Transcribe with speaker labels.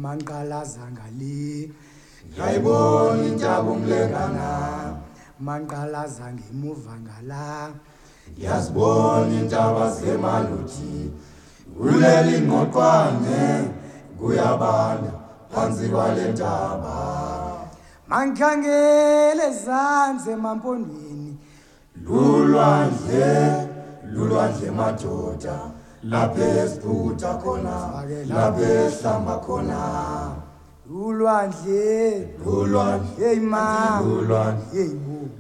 Speaker 1: manqalaza ngale
Speaker 2: ngayibona intaba umlengana
Speaker 1: manqalaza ngemuva ngala
Speaker 2: yazibona intaba zemaluthi kuleli ngqoqwane kuyabanda phansi kwalentaba
Speaker 1: mankhangele zanze mampondweni
Speaker 2: lulwandle madoda laphe esiphutha khona laphe ehlamba khona
Speaker 1: ulwandle
Speaker 2: lulwandle
Speaker 1: hey ma
Speaker 2: lulwandle
Speaker 1: hey bo